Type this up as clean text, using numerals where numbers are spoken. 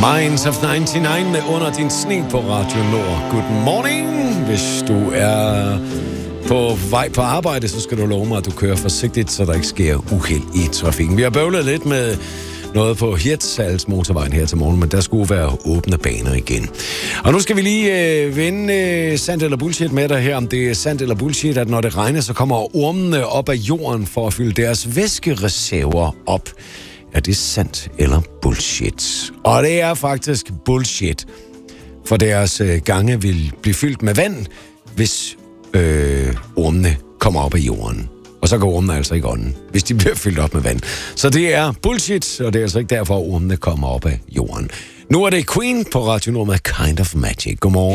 Minds of 99 med Under din sne på Radio Nord. Good morning. Hvis du er på vej på arbejde, så skal du love mig, at du kører forsigtigt, så der ikke sker uheld i trafikken. Vi har bøvlet lidt med noget på Hirtshals motorvejen her til morgen, men der skulle være åbne baner igen. Og nu skal vi lige vende sandt eller bullshit med dig her, om det er sandt eller bullshit, at når det regner, så kommer ormene op af jorden for at fylde deres væskereserver op. Er det sandt eller bullshit? Og det er faktisk bullshit, for deres gange vil blive fyldt med vand, hvis ormene kommer op af jorden. Og så går ormene altså ikke ånden, hvis de bliver fyldt op med vand. Så det er bullshit, og det er altså ikke derfor, at ormene kommer op af jorden. Nu er det Queen på Radio Nord med Kind of Magic. Godmorgen.